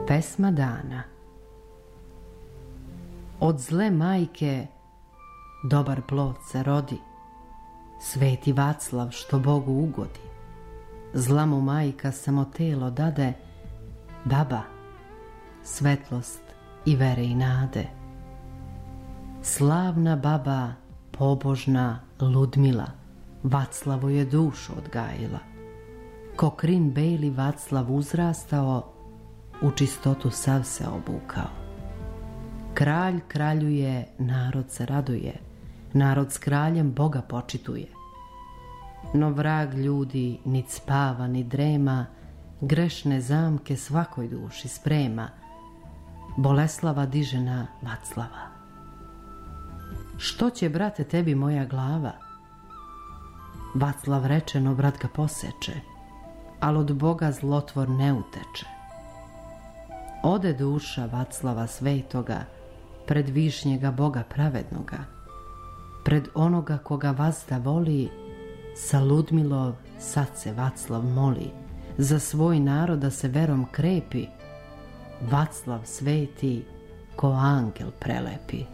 Pesma dana. Od zle majke dobar plod se rodi, Sveti Vaclav što Bogu ugodi. Zla mu majka samo telo dade, baba, svetlost i vere i nade. Slavna baba, pobožna Ludmila, Vaclavu je dušu odgajila. Ko krin beli Vaclav uzrastao, u čistotu sav se obukao. Kralj kraljuje, narod se raduje, narod s kraljem Boga počituje. No vrag ljudi nit spava ni drema, grešne zamke svakoj duši sprema. Boleslava diže na Vaclava. Što će, brate, tebi moja glava? Vaclav reče, no brat ga poseče, al od Boga zlotvor ne uteče. Ode duša Vaclava svetoga pred višnjega Boga pravednoga, pred onoga koga vazda voli, sa Ludmilov sad se Vaclav moli, za svoj narod da se verom krepi, Vaclav sveti ko angel prelepi.